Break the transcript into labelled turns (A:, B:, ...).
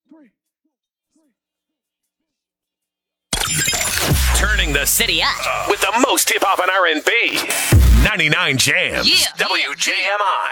A: Turning the city up with the most hip-hop and R&B. 99 Jams.
B: Yeah.
A: WJMI.